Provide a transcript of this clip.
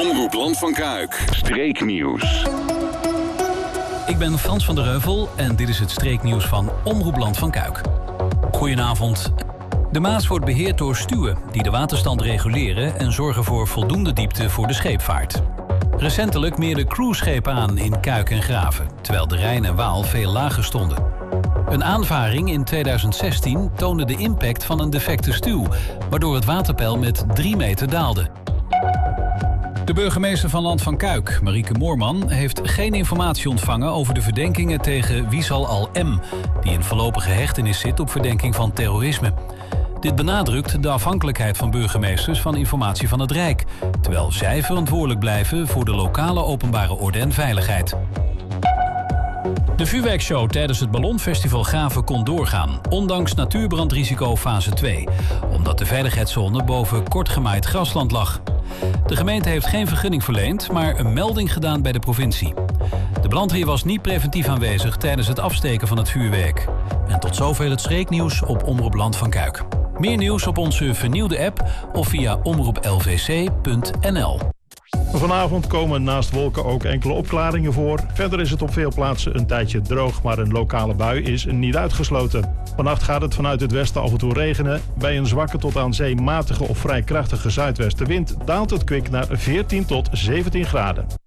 Omroep Land van Kuik. Streeknieuws. Ik ben Frans van der Heuvel en dit is het streeknieuws van Omroep Land van Kuik. Goedenavond. De Maas wordt beheerd door stuwen die de waterstand reguleren en zorgen voor voldoende diepte voor de scheepvaart. Recentelijk meerden cruiseschepen aan in Kuik en Graven, terwijl de Rijn en Waal veel lager stonden. Een aanvaring in 2016 toonde de impact van een defecte stuw, waardoor het waterpeil met 3 meter daalde. De burgemeester van Land van Kuik, Marieke Moorman, heeft geen informatie ontvangen over de verdenkingen tegen Wiesal Al-M, die in voorlopige hechtenis zit op verdenking van terrorisme. Dit benadrukt de afhankelijkheid van burgemeesters van informatie van het Rijk, terwijl zij verantwoordelijk blijven voor de lokale openbare orde en veiligheid. De vuurwerkshow tijdens het Ballonfestival Graven kon doorgaan, ondanks natuurbrandrisico fase 2, omdat de veiligheidszone boven kortgemaaid grasland lag. De gemeente heeft geen vergunning verleend, maar een melding gedaan bij de provincie. De brandweer was niet preventief aanwezig tijdens het afsteken van het vuurwerk. En tot zover het streeknieuws op Omroep Land van Kuik. Meer nieuws op onze vernieuwde app of via omroeplvc.nl. Vanavond komen naast wolken ook enkele opklaringen voor. Verder is het op veel plaatsen een tijdje droog, maar een lokale bui is niet uitgesloten. Vannacht gaat het vanuit het westen af en toe regenen. Bij een zwakke tot aan zee matige of vrij krachtige zuidwestenwind daalt het kwik naar 14 tot 17 graden.